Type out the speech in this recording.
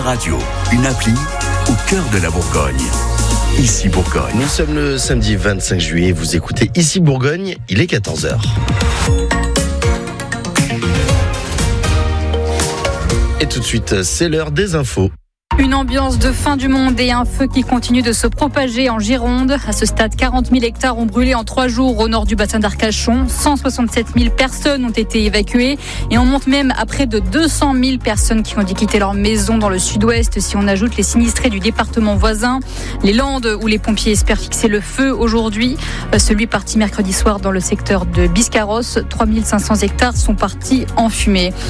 radio, une appli au cœur de la Bourgogne. Ici Bourgogne. Nous sommes le samedi 25 juillet, vous écoutez Ici Bourgogne, il est 14h. Et tout de suite, c'est l'heure des infos. Une ambiance de fin du monde et un feu qui continue de se propager en Gironde. À ce stade, 40 000 hectares ont brûlé en 3 jours au nord du bassin d'Arcachon. 167 000 personnes ont été évacuées et on monte même à près de 200 000 personnes qui ont dû quitter leur maison dans le sud-ouest. Si on ajoute les sinistrés du département voisin, les Landes où les pompiers espèrent fixer le feu aujourd'hui. Celui parti mercredi soir dans le secteur de Biscarrosse, 3 500 hectares sont partis en fumée.